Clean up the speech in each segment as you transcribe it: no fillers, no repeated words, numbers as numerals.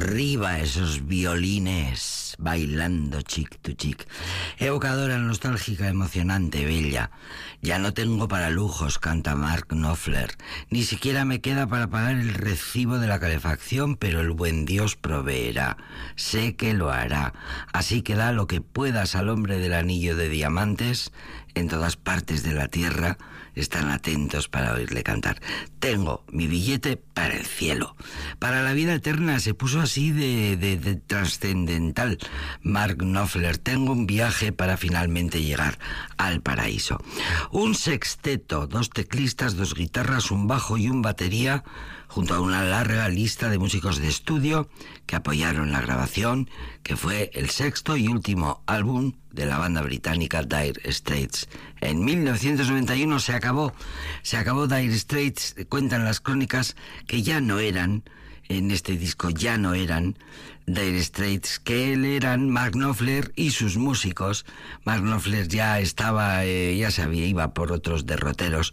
Arriba esos violines, bailando chic to chic. Evocadora, nostálgica, emocionante, bella. Ya no tengo para lujos, canta Mark Knopfler. Ni siquiera me queda para pagar el recibo de la calefacción, pero el buen Dios proveerá. Sé que lo hará. Así que da lo que puedas al hombre del anillo de diamantes. En todas partes de la tierra están atentos para oírle cantar. Tengo mi billete para el cielo. Para la vida eterna se puso así de trascendental Mark Knopfler. Tengo un viaje para finalmente llegar al paraíso. Un sexteto, 2 teclistas, 2 guitarras, un bajo y un batería, junto a una larga lista de músicos de estudio que apoyaron la grabación, que fue el 6º y último álbum de la banda británica Dire Straits. En 1991 se acabó Dire Straits. Cuentan las crónicas que ya no eran, en este disco ya no eran Dire Straits, que eran Mark Knopfler y sus músicos. Mark Knopfler ya estaba, iba por otros derroteros.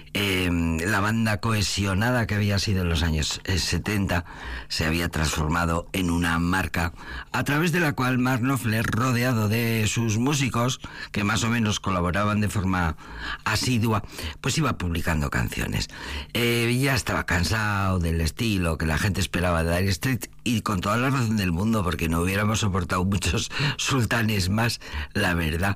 La banda cohesionada que había sido en los años 70 se había transformado en una marca a través de la cual Mark Knopfler, rodeado de sus músicos que más o menos colaboraban de forma asidua, pues iba publicando canciones. Ya estaba cansado del estilo que la gente esperaba de Dire Straits, y con toda la razón del mundo, porque no hubiéramos soportado muchos sultanes más, la verdad.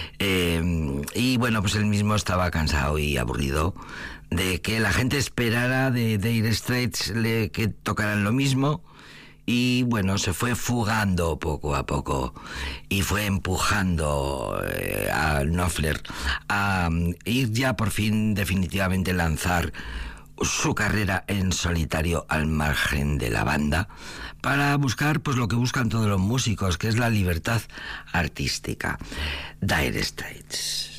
Y bueno, pues él mismo estaba cansado y aburrido de que la gente esperara de Dire Straits que tocaran lo mismo. Y bueno, se fue fugando poco a poco y fue empujando a Knopfler a ir ya por fin definitivamente lanzar su carrera en solitario al margen de la banda, para buscar pues lo que buscan todos los músicos, que es la libertad artística. Dire Straits.